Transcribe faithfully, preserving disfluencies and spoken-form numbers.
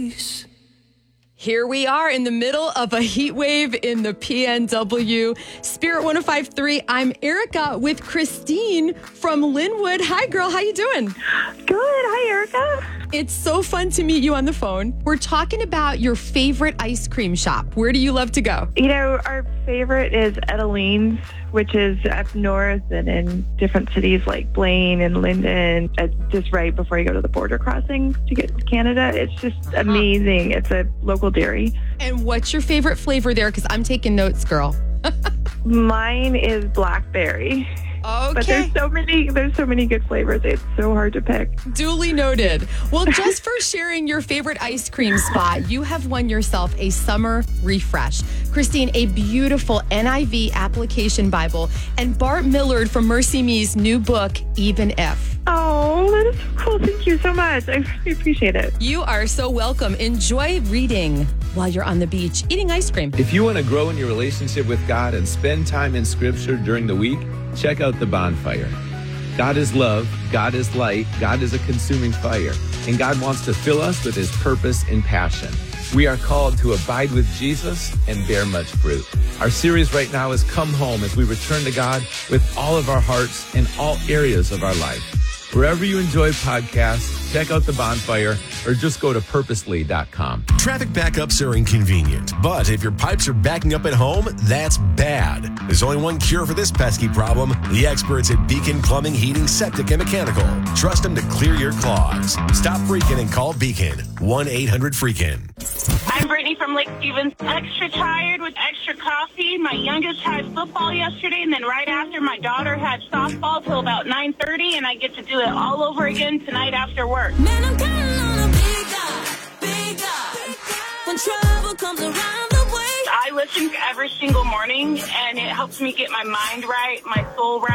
Here we are in the middle of a heat wave in the P N W. Spirit one oh five point three. I'm Erica with Christine from Linwood. Hi, girl. How you doing? Good. Hi, Erica. It's so fun to meet you on the phone. We're talking about your favorite ice cream shop. Where do you love to go? You know, our favorite is Edeline's, which is up north and in different cities like Blaine and Linden, uh, just right before you go to the border crossing to get to Canada. It's just amazing. It's a local dairy. And what's your favorite flavor there? Because I'm taking notes, girl. Mine is blackberry. Okay. But there's so many there's so many good flavors. It's so hard to pick. Duly noted. Well, just for sharing your favorite ice cream spot, you have won yourself a summer refresh. Christine, a beautiful N I V application Bible, and Bart Millard from Mercy Me's new book, Even If. Oh, that is so cool. Thank you so much. I really appreciate it. You are so welcome. Enjoy reading while you're on the beach eating ice cream. If you want to grow in your relationship with God and spend time in Scripture during the week, check out The Bonfire. God is love, God is light, God is a consuming fire, and God wants to fill us with His purpose and passion. We are called to abide with Jesus and bear much fruit. Our series right now is Come Home as we return to God with all of our hearts in all areas of our life. Wherever you enjoy podcasts, check out The Bonfire or just go to purposely dot com. Traffic backups are inconvenient, but if your pipes are backing up at home, that's bad. There's only one cure for this pesky problem. The experts at Beacon Plumbing, Heating, Septic, and Mechanical. Trust them to clear your clogs. Stop freaking and call Beacon. one eight hundred freaking. I'm Brittany from Lake Stevens. Extra tired with extra coffee. My youngest had football yesterday, and then right after, my daughter had softball till about nine thirty, and I get to do it all over again tonight after work. Man, I'm counting on a big guy, big guy. When trouble comes around the way. I listen every single morning, and it helps me get my mind right, my soul right.